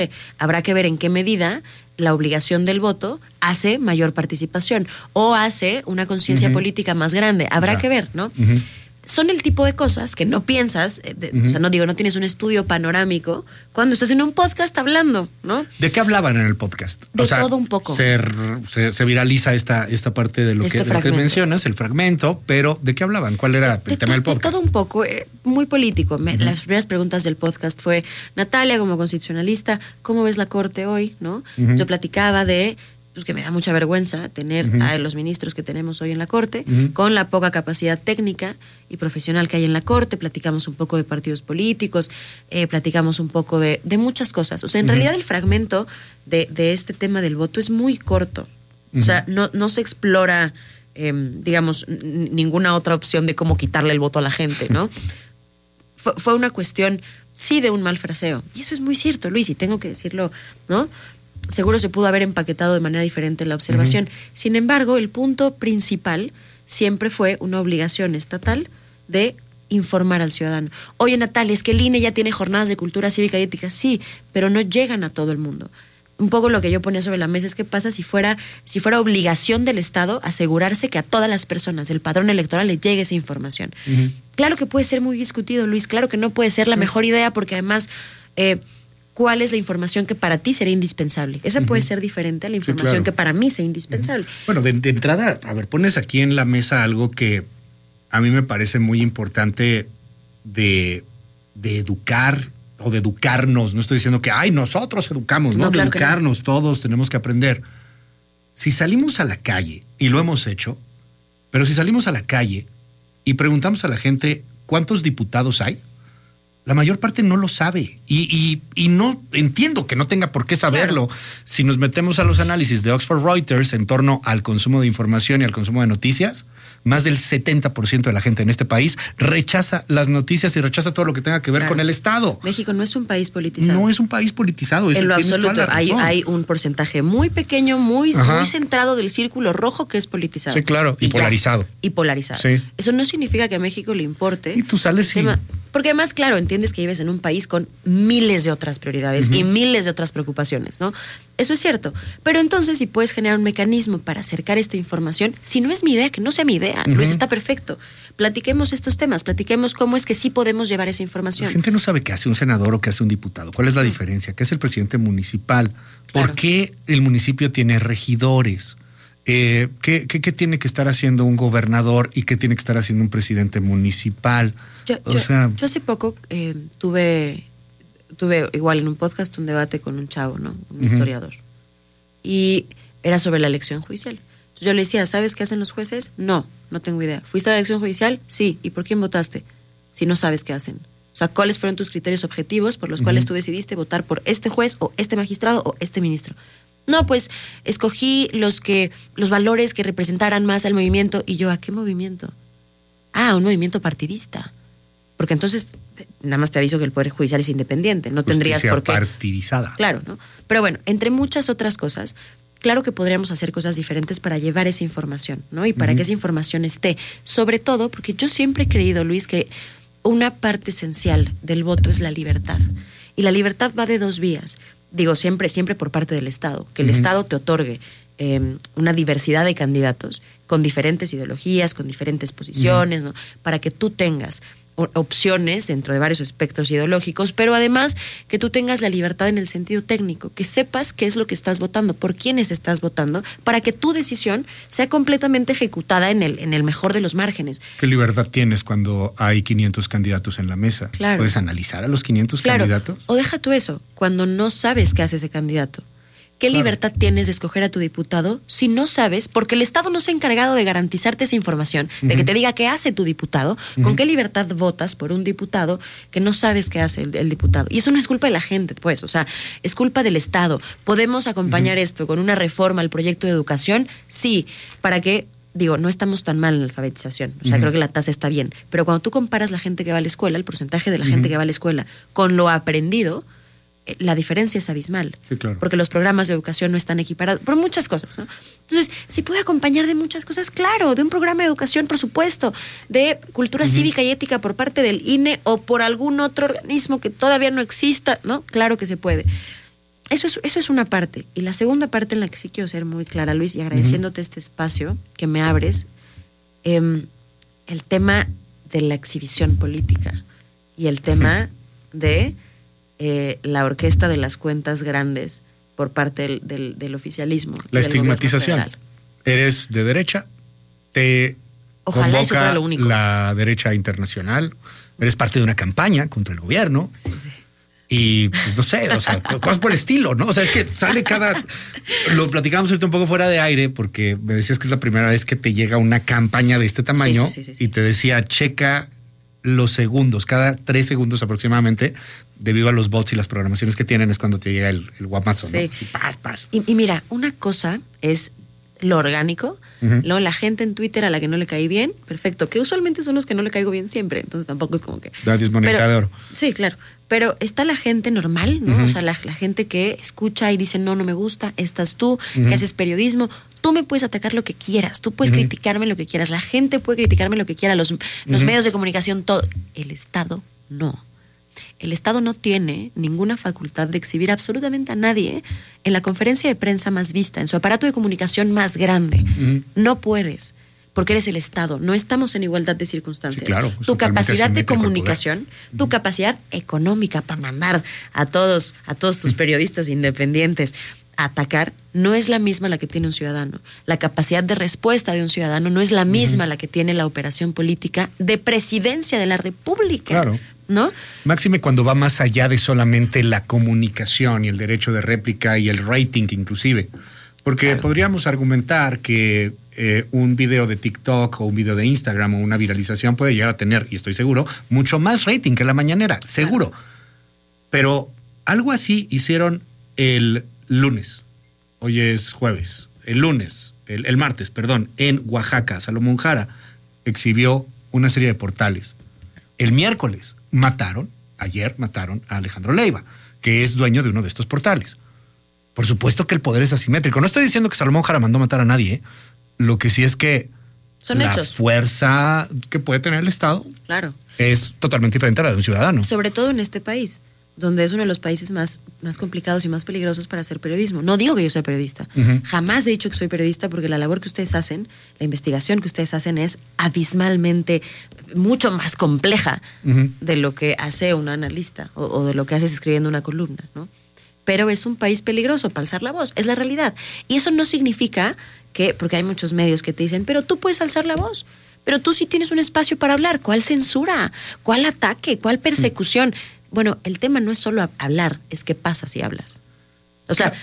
Habrá que ver en qué medida la obligación del voto hace mayor participación o hace una conciencia política más grande. Habrá que ver, ¿no? Son el tipo de cosas que no piensas, o sea, no tienes un estudio panorámico cuando estás en un podcast hablando, ¿no? ¿De qué hablaban en el podcast? De todo un poco. Se viraliza esta parte de lo que mencionas, el fragmento, pero ¿de qué hablaban? ¿Cuál era el tema del podcast? De todo un poco, muy político. Las primeras preguntas del podcast fue, Natalia, como constitucionalista, ¿cómo ves la Corte hoy? ¿No? Yo platicaba de pues que me da mucha vergüenza tener a los ministros que tenemos hoy en la Corte, con la poca capacidad técnica y profesional que hay en la Corte. Platicamos un poco de partidos políticos, platicamos un poco de muchas cosas. O sea, en realidad el fragmento de este tema del voto es muy corto. O sea, no se explora, digamos, ninguna otra opción de cómo quitarle el voto a la gente, ¿no? Fue una cuestión, sí, de un mal fraseo. Y eso es muy cierto, Luis, y tengo que decirlo, ¿no? Seguro se pudo haber empaquetado de manera diferente la observación. Sin embargo, el punto principal siempre fue una obligación estatal de informar al ciudadano. Oye, Natalia, es que el INE ya tiene jornadas de cultura cívica y ética. Sí, pero no llegan a todo el mundo. Un poco lo que yo ponía sobre la mesa es qué pasa si fuera obligación del Estado asegurarse que a todas las personas del padrón electoral les llegue esa información. Claro que puede ser muy discutido, Luis. Claro que no puede ser la mejor idea porque además... ¿cuál es la información que para ti sería indispensable? Esa puede ser diferente a la información que para mí sea indispensable. Bueno, de entrada, a ver, pones aquí en la mesa algo que a mí me parece muy importante de educar o de educarnos. No estoy diciendo que, nosotros educamos, ¿no? De claro educarnos, no. Todos tenemos que aprender. Si salimos a la calle, y lo hemos hecho, pero si salimos a la calle y preguntamos a la gente cuántos diputados hay, la mayor parte no lo sabe y no entiendo que no tenga por qué saberlo. Claro. Si nos metemos a los análisis de Oxford Reuters en torno al consumo de información y al consumo de noticias, más del 70% de la gente en este país rechaza las noticias y rechaza todo lo que tenga que ver con el Estado. México no es un país politizado. No es un país politizado. En lo absoluto. Hay un porcentaje muy pequeño, muy centrado del círculo rojo que es politizado. Sí, claro. Y polarizado. Y polarizado. Sí. Eso no significa que a México le importe. Y tú sales y... Porque además, claro, entiendes que vives en un país con miles de otras prioridades y miles de otras preocupaciones, ¿no? Eso es cierto. Pero entonces, si puedes generar un mecanismo para acercar esta información, si no es mi idea, que no sea mi idea, Luis, está perfecto. Platiquemos estos temas, platiquemos cómo es que sí podemos llevar esa información. La gente no sabe qué hace un senador o qué hace un diputado. ¿Cuál es la diferencia? ¿Qué es el presidente municipal? ¿Por qué el municipio tiene regidores? ¿Qué tiene que estar haciendo un gobernador y qué tiene que estar haciendo un presidente municipal? Yo hace poco tuve igual en un podcast un debate con un chavo, ¿no? Un historiador. Y era sobre la elección judicial. Entonces yo le decía, ¿sabes qué hacen los jueces? No tengo idea. ¿Fuiste a la elección judicial? Sí. ¿Y por quién votaste? Si no sabes qué hacen. O sea, ¿cuáles fueron tus criterios objetivos por los cuales tú decidiste votar por este juez o este magistrado o este ministro? No, pues escogí los valores que representaran más al movimiento. Y yo, ¿a qué movimiento? Un movimiento partidista. Porque entonces, nada más te aviso que el Poder Judicial es independiente. No tendrías por qué. Partidizada. Claro, ¿no? Pero bueno, entre muchas otras cosas, claro que podríamos hacer cosas diferentes para llevar esa información, ¿no? Y para que esa información esté. Sobre todo, porque yo siempre he creído, Luis, que una parte esencial del voto es la libertad. Y la libertad va de dos vías. Digo, siempre por parte del Estado, que el Estado te otorgue una diversidad de candidatos con diferentes ideologías, con diferentes posiciones, ¿no? Para que tú tengas opciones dentro de varios aspectos ideológicos, pero además que tú tengas la libertad en el sentido técnico, que sepas qué es lo que estás votando, por quiénes estás votando, para que tu decisión sea completamente ejecutada en el mejor de los márgenes. ¿Qué libertad tienes cuando hay 500 candidatos en la mesa? Claro. ¿Puedes analizar a los 500 candidatos? O deja tú eso, cuando no sabes qué hace ese candidato. ¿Qué libertad tienes de escoger a tu diputado si no sabes? Porque el Estado no se ha encargado de garantizarte esa información, de que te diga qué hace tu diputado, con qué libertad votas por un diputado que no sabes qué hace el diputado. Y eso no es culpa de la gente, pues, o sea, es culpa del Estado. ¿Podemos acompañar esto con una reforma al proyecto de educación? Sí, para que... Digo, no estamos tan mal en la alfabetización, o sea, creo que la tasa está bien, pero cuando tú comparas la gente que va a la escuela, el porcentaje de la gente que va a la escuela con lo aprendido, la diferencia es abismal. Sí, claro. Porque los programas de educación no están equiparados, por muchas cosas, ¿no? Entonces, ¿se puede acompañar de muchas cosas? Claro, de un programa de educación, por supuesto, de cultura cívica y ética por parte del INE o por algún otro organismo que todavía no exista, ¿no? Claro que se puede. Eso es una parte. Y la segunda parte en la que sí quiero ser muy clara, Luis, y agradeciéndote este espacio que me abres, el tema de la exhibición política y el tema de la orquesta de las cuentas grandes por parte del oficialismo. La estigmatización. Eres de derecha, te Ojalá eso fuera convoca lo único. la derecha internacional, eres parte de una campaña contra el gobierno. Sí. Y pues, no sé, o sea, cosas por el estilo, ¿no? O sea, es que sale lo platicábamos ahorita un poco fuera de aire, porque me decías que es la primera vez que te llega una campaña de este tamaño, Sí. y te decía, checa los segundos, cada 3 segundos aproximadamente, debido a los bots y las programaciones que tienen, es cuando te llega el guamazo, ¿no? Sí, paz. Y mira, una cosa es lo orgánico, ¿no? La gente en Twitter a la que no le caí bien, perfecto, que usualmente son los que no le caigo bien siempre, entonces tampoco es como que... Es moneda de oro. Sí, claro, pero está la gente normal, ¿no? O sea, la gente que escucha y dice, no me gusta, estás tú, que haces periodismo, tú me puedes atacar lo que quieras, tú puedes criticarme lo que quieras, la gente puede criticarme lo que quiera, los medios de comunicación, todo. El Estado no. El Estado no tiene ninguna facultad de exhibir absolutamente a nadie en la conferencia de prensa más vista, en su aparato de comunicación más grande. No puedes, porque eres el Estado. No estamos en igualdad de circunstancias. Sí, claro, tu capacidad de comunicación, tu capacidad económica para mandar a todos tus periodistas independientes a atacar, no es la misma la que tiene un ciudadano. La capacidad de respuesta de un ciudadano no es la misma la que tiene la operación política de presidencia de la República. Claro. ¿No? Máxime cuando va más allá de solamente la comunicación y el derecho de réplica y el rating inclusive. Porque podríamos argumentar que un video de TikTok o un video de Instagram o una viralización puede llegar a tener, y estoy seguro, mucho más rating que la mañanera, seguro. Pero algo así hicieron el lunes. Hoy es jueves. El martes, en Oaxaca. Salomón Jara exhibió una serie de portales. El miércoles ayer mataron a Alejandro Leiva, que es dueño de uno de estos portales. Por supuesto que el poder es asimétrico. No estoy diciendo que Salomón Jara mandó matar a nadie. Lo que sí es que son hechos. Fuerza que puede tener el Estado, claro, es totalmente diferente a la de un ciudadano. Sobre todo en este país, donde es uno de los países más complicados y más peligrosos para hacer periodismo. No digo que yo sea periodista. Jamás he dicho que soy periodista, porque la labor que ustedes hacen, la investigación que ustedes hacen es abismalmente mucho más compleja de lo que hace un analista o de lo que haces escribiendo una columna, ¿no? Pero es un país peligroso para alzar la voz, es la realidad. Y eso no significa que, porque hay muchos medios que te dicen, pero tú puedes alzar la voz, pero tú sí tienes un espacio para hablar. ¿Cuál censura? ¿Cuál ataque? ¿Cuál persecución? Bueno, el tema no es solo hablar, es qué pasa si hablas. O sea,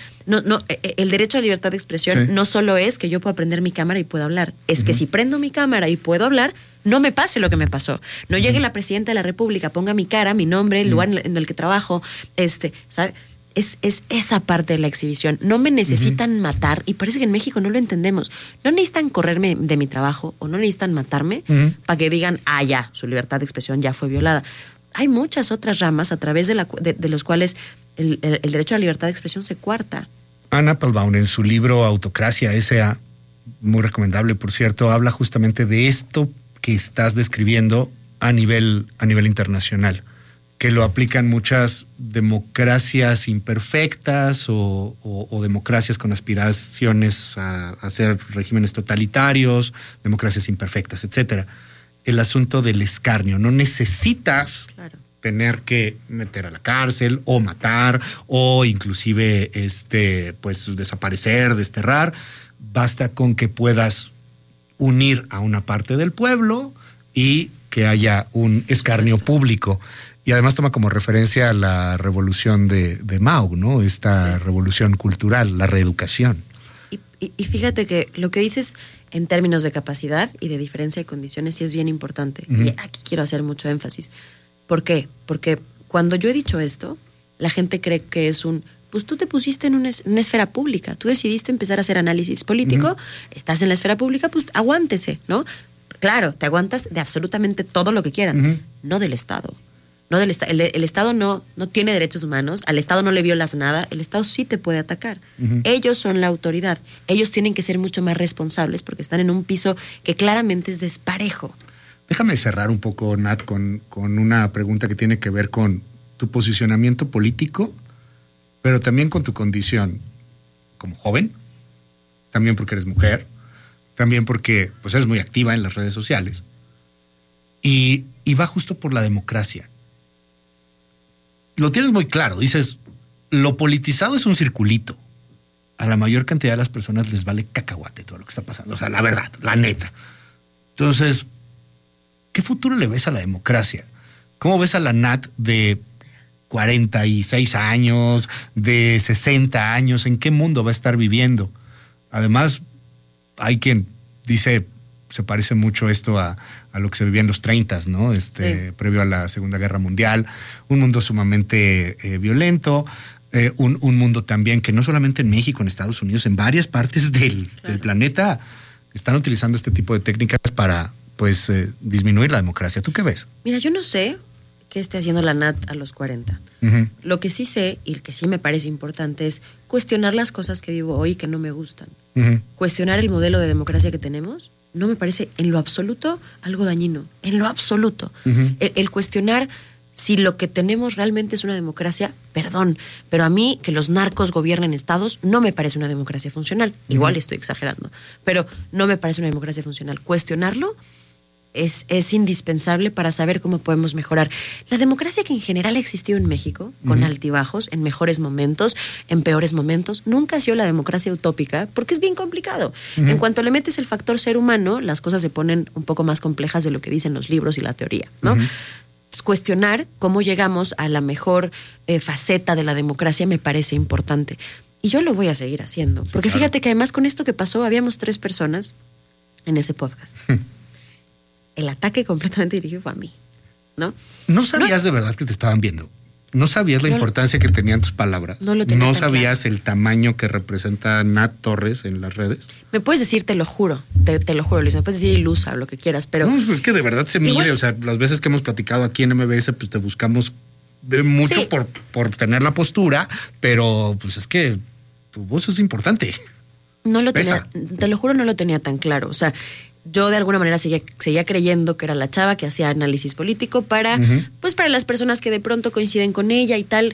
el derecho a libertad de expresión no solo es que yo pueda prender mi cámara y pueda hablar, es que si prendo mi cámara y puedo hablar, no me pase lo que me pasó. No llegue la presidenta de la República, ponga mi cara, mi nombre, el lugar en el que trabajo, ¿sabe? Es esa parte de la exhibición. No me necesitan matar, y parece que en México no lo entendemos. No necesitan correrme de mi trabajo o no necesitan matarme para que digan, ya, su libertad de expresión ya fue violada. Hay muchas otras ramas a través de los cuales el derecho a la libertad de expresión se coarta. Anna Applebaum, en su libro Autocracia S.A., muy recomendable, por cierto, habla justamente de esto que estás describiendo a nivel internacional, que lo aplican muchas democracias imperfectas o democracias con aspiraciones a ser regímenes totalitarios, democracias imperfectas, etcétera. El asunto del escarnio. No necesitas tener que meter a la cárcel o matar o inclusive pues desaparecer, desterrar. Basta con que puedas unir a una parte del pueblo y que haya un escarnio público. Y además toma como referencia la revolución de Mao, ¿no? Esta revolución cultural, la reeducación. Y fíjate que lo que dices en términos de capacidad y de diferencia de condiciones sí es bien importante. Y aquí quiero hacer mucho énfasis. ¿Por qué? Porque cuando yo he dicho esto, la gente cree que es pues tú te pusiste en una esfera pública, tú decidiste empezar a hacer análisis político, estás en la esfera pública, pues aguántese, ¿no? Claro, te aguantas de absolutamente todo lo que quieran, no del Estado. No del el Estado no tiene derechos humanos, al Estado no le violas nada, el Estado sí te puede atacar. Ellos son la autoridad, ellos tienen que ser mucho más responsables porque están en un piso que claramente es desparejo. Déjame cerrar un poco, Nat, con una pregunta que tiene que ver con tu posicionamiento político pero también con tu condición como joven, también porque eres mujer, también porque pues eres muy activa en las redes sociales y va justo por la democracia. Lo tienes muy claro, dices, lo politizado es un circulito. A la mayor cantidad de las personas les vale cacahuate todo lo que está pasando, o sea, la verdad, la neta. Entonces, ¿qué futuro le ves a la democracia? ¿Cómo ves a la Nat de 46 años, de 60 años? ¿En qué mundo va a estar viviendo? Además, hay quien dice, se parece mucho esto a lo que se vivía en los 30, ¿no? Sí. Previo a la Segunda Guerra Mundial. Un mundo sumamente violento. Un mundo también que no solamente en México, en Estados Unidos, en varias partes del planeta están utilizando este tipo de técnicas para, pues, disminuir la democracia. ¿Tú qué ves? Mira, yo no sé qué esté haciendo la Nat a los 40. Lo que sí sé y que sí me parece importante es cuestionar las cosas que vivo hoy que no me gustan. Cuestionar el modelo de democracia que tenemos no me parece en lo absoluto algo dañino. En lo absoluto. El cuestionar si lo que tenemos realmente es una democracia, perdón, pero a mí que los narcos gobiernen estados no me parece una democracia funcional. Igual estoy exagerando, pero no me parece una democracia funcional. Cuestionarlo es indispensable para saber cómo podemos mejorar. La democracia que en general ha existido en México, con altibajos, en mejores momentos, en peores momentos, nunca ha sido la democracia utópica, porque es bien complicado. En cuanto le metes el factor ser humano, las cosas se ponen un poco más complejas de lo que dicen los libros y la teoría, ¿no? Cuestionar cómo llegamos a la mejor faceta de la democracia me parece importante. Y yo lo voy a seguir haciendo. Porque fíjate que además con esto que pasó, habíamos 3 personas en ese podcast. El ataque completamente dirigido fue a mí, ¿no? ¿No sabías de verdad que te estaban viendo? ¿No sabías la importancia que tenían tus palabras? No lo tenía. ¿No sabías el tamaño que representa Nat Torres en las redes? Me puedes decir, te lo juro, te lo juro, Luis, me puedes decir ilusa o lo que quieras, pero... No, es que de verdad se mide, o sea, las veces que hemos platicado aquí en MBS, pues te buscamos mucho sí, por tener la postura, pero pues es que tu voz es importante. No lo tenía, te lo juro, no lo tenía tan claro, o sea... Yo de alguna manera seguía creyendo que era la chava que hacía análisis político para, pues para las personas que de pronto coinciden con ella y tal.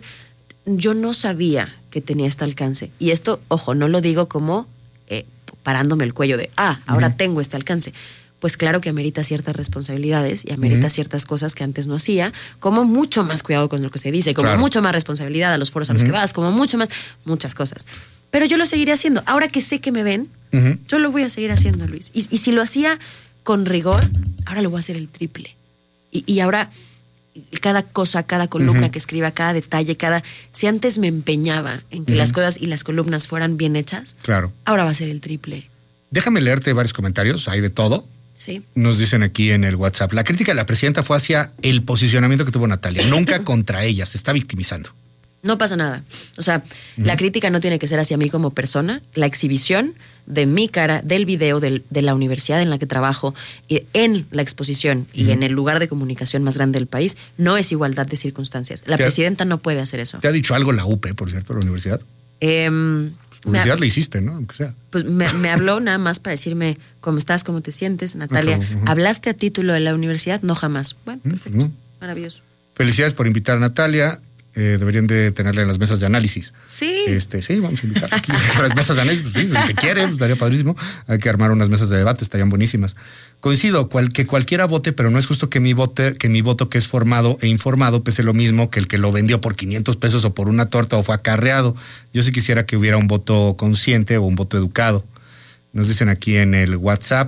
Yo no sabía que tenía este alcance. Y esto, ojo, no lo digo como parándome el cuello de, ahora tengo este alcance. Pues claro que amerita ciertas responsabilidades y amerita ciertas cosas que antes no hacía, como mucho más cuidado con lo que se dice, como mucho más responsabilidad a los foros a los que vas, como mucho más, muchas cosas. Pero yo lo seguiré haciendo. Ahora que sé que me ven, yo lo voy a seguir haciendo, Luis. Y si lo hacía con rigor, ahora lo voy a hacer el triple. Y ahora, cada cosa, cada columna que escriba, cada detalle, si antes me empeñaba en que las cosas y las columnas fueran bien hechas, ahora va a ser el triple. Déjame leerte varios comentarios, hay de todo. Sí. Nos dicen aquí en el WhatsApp, la crítica de la presidenta fue hacia el posicionamiento que tuvo Natalia, nunca contra ella, se está victimizando. No pasa nada. O sea, la crítica no tiene que ser hacia mí como persona. La exhibición de mi cara, del video, de la universidad en la que trabajo, en la exposición y en el lugar de comunicación más grande del país, no es igualdad de circunstancias. La presidenta no puede hacer eso. ¿Te ha dicho algo la UP, por cierto, la universidad? Publicidad le hiciste, ¿no? Aunque sea. Pues me habló nada más para decirme cómo estás, cómo te sientes, Natalia. ¿Hablaste a título de la universidad? No, jamás. Bueno, perfecto. Maravilloso. Felicidades por invitar a Natalia. Deberían de tenerla en las mesas de análisis. Sí. Sí, vamos a invitar aquí a las mesas de análisis. Pues sí, si se quiere, pues estaría padrísimo. Hay que armar unas mesas de debate, estarían buenísimas. Coincido, que cualquiera vote, pero no es justo que mi voto que es formado e informado pese lo mismo que el que lo vendió por 500 pesos o por una torta o fue acarreado. Yo sí quisiera que hubiera un voto consciente o un voto educado. Nos dicen aquí en el WhatsApp,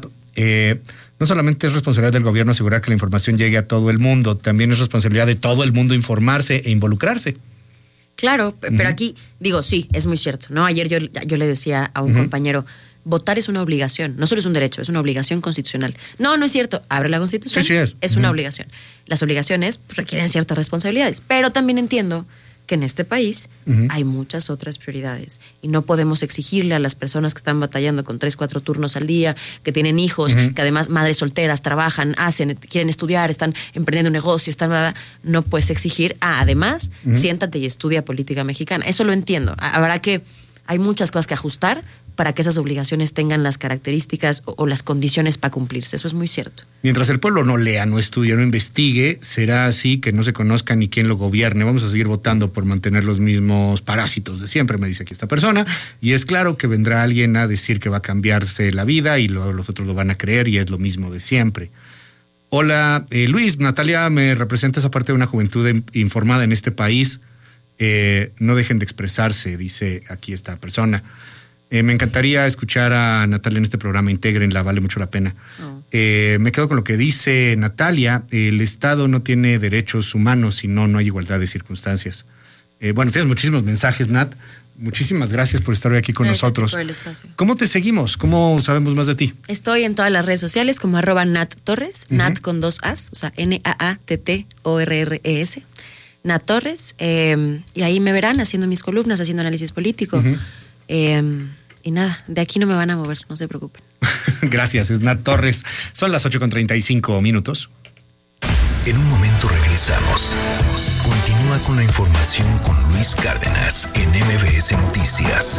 no solamente es responsabilidad del gobierno asegurar que la información llegue a todo el mundo, también es responsabilidad de todo el mundo informarse e involucrarse. Claro, pero aquí digo, sí, es muy cierto, ¿no? Ayer yo le decía a un compañero, votar es una obligación, no solo es un derecho, es una obligación constitucional. No es cierto, abre la Constitución, sí es una obligación. Las obligaciones requieren ciertas responsabilidades, pero también entiendo que en este país hay muchas otras prioridades y no podemos exigirle a las personas que están batallando con 3-4 turnos al día, que tienen hijos, que además madres solteras trabajan, quieren estudiar, están emprendiendo un negocio, no puedes exigir, además, siéntate y estudia política mexicana. Eso lo entiendo. Habrá que hay muchas cosas que ajustar para que esas obligaciones tengan las características o las condiciones para cumplirse. Eso es muy cierto. Mientras el pueblo no lea, no estudie, no investigue, será así que no se conozca ni quién lo gobierne. Vamos a seguir votando por mantener los mismos parásitos de siempre, me dice aquí esta persona. Y es claro que vendrá alguien a decir que va a cambiarse la vida y los otros lo van a creer y es lo mismo de siempre. Hola, Luis, Natalia me representa esa parte de una juventud informada en este país. No dejen de expresarse, dice aquí esta persona. Me encantaría escuchar a Natalia en este programa, intégrenla, vale mucho la pena. Me quedo con lo que dice Natalia, el Estado no tiene derechos humanos, sino no hay igualdad de circunstancias. Bueno, tienes muchísimos mensajes, Nat. Muchísimas gracias por estar hoy aquí con nosotros. Por el espacio. ¿Cómo te seguimos? ¿Cómo sabemos más de ti? Estoy en todas las redes sociales como @NatTorres, Nat con 2 As, o sea, NAATTORRES. Nat Torres, y ahí me verán haciendo mis columnas, haciendo análisis político. Y nada, de aquí no me van a mover, no se preocupen. Gracias, es Nat Torres. Son las 8:35. En un momento regresamos. Continúa con la información con Luis Cárdenas en MBS Noticias.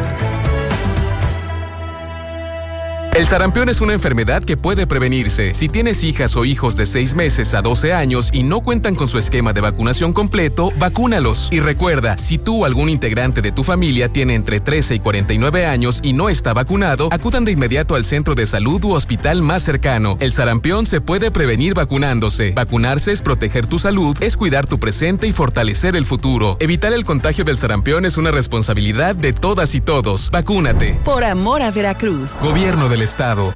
El sarampión es una enfermedad que puede prevenirse. Si tienes hijas o hijos de 6 meses a 12 años y no cuentan con su esquema de vacunación completo, vacúnalos. Y recuerda, si tú o algún integrante de tu familia tiene entre 13 y 49 años y no está vacunado, acudan de inmediato al centro de salud u hospital más cercano. El sarampión se puede prevenir vacunándose. Vacunarse es proteger tu salud, es cuidar tu presente y fortalecer el futuro. Evitar el contagio del sarampión es una responsabilidad de todas y todos. Vacúnate. Por amor a Veracruz. Gobierno del Estado.